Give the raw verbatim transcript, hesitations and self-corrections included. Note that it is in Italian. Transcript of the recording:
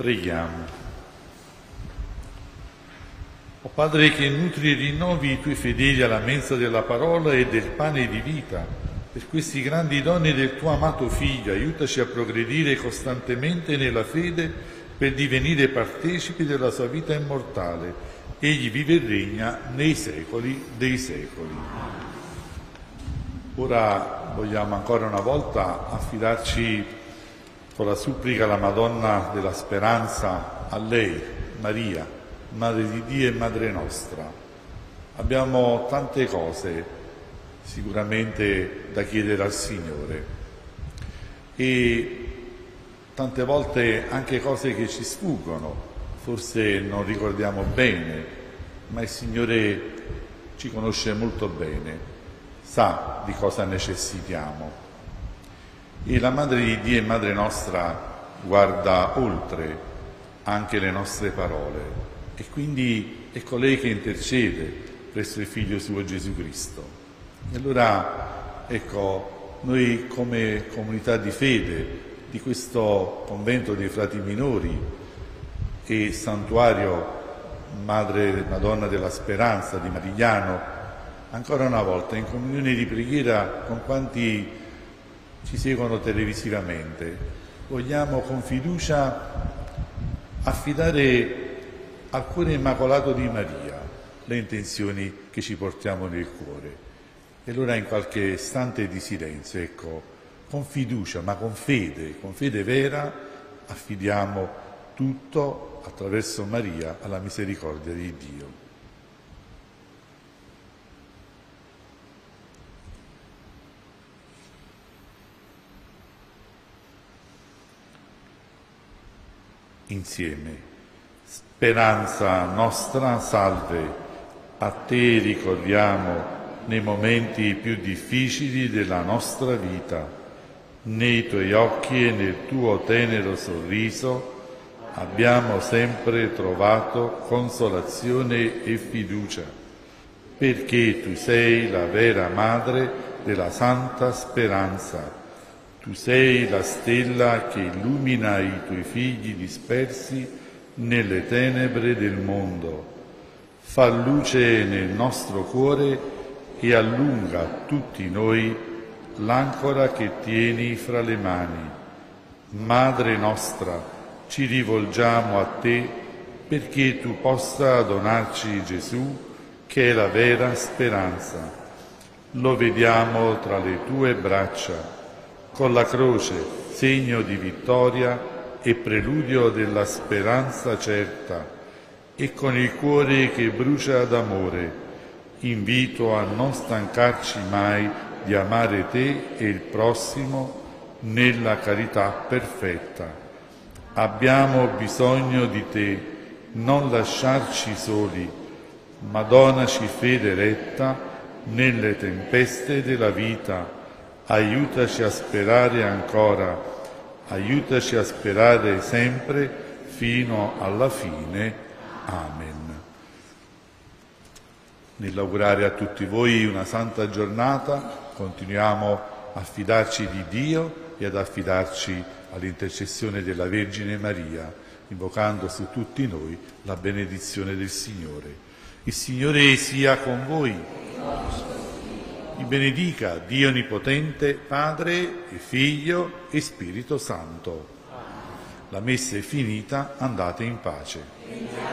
Preghiamo. O Padre che nutri e rinnovi i tuoi fedeli alla mensa della parola e del pane di vita, per questi grandi doni del tuo amato Figlio, aiutaci a progredire costantemente nella fede per divenire partecipi della sua vita immortale. Egli vive e regna nei secoli dei secoli. Ora vogliamo ancora una volta affidarci con la supplica alla Madonna della Speranza, a lei, Maria, Madre di Dio e Madre nostra. Abbiamo tante cose sicuramente da chiedere al Signore e tante volte anche cose che ci sfuggono, forse non ricordiamo bene, ma il Signore ci conosce molto bene, sa di cosa necessitiamo. E la Madre di Dio e Madre nostra guarda oltre anche le nostre parole e quindi è colei che intercede presso il Figlio suo Gesù Cristo. E allora, ecco, noi come comunità di fede di questo convento dei frati minori e santuario Madre Madonna della Speranza di Marigliano, ancora una volta in comunione di preghiera con quanti ci seguono televisivamente, vogliamo con fiducia affidare al cuore immacolato di Maria le intenzioni che ci portiamo nel cuore. E allora in qualche istante di silenzio, ecco, con fiducia, ma con fede, con fede vera, affidiamo tutto attraverso Maria alla misericordia di Dio. Insieme. Speranza nostra, salve, a te ricorriamo nei momenti più difficili della nostra vita. Nei tuoi occhi e nel tuo tenero sorriso abbiamo sempre trovato consolazione e fiducia, perché tu sei la vera madre della santa speranza. Tu sei la stella che illumina i tuoi figli dispersi nelle tenebre del mondo. Fa luce nel nostro cuore e allunga a tutti noi l'ancora che tieni fra le mani. Madre nostra, ci rivolgiamo a te perché tu possa donarci Gesù, che è la vera speranza. Lo vediamo tra le tue braccia, con la croce, segno di vittoria e preludio della speranza certa, e con il cuore che brucia d'amore, invito a non stancarci mai di amare te e il prossimo nella carità perfetta. Abbiamo bisogno di te, non lasciarci soli, ma donaci fede retta nelle tempeste della vita. Aiutaci a sperare ancora, aiutaci a sperare sempre fino alla fine. Amen. Nell'augurare a tutti voi una santa giornata, continuiamo a fidarci di Dio e ad affidarci all'intercessione della Vergine Maria, invocando su tutti noi la benedizione del Signore. Il Signore sia con voi. Vi benedica Dio Onnipotente, Padre e Figlio e Spirito Santo. La messa è finita, andate in pace.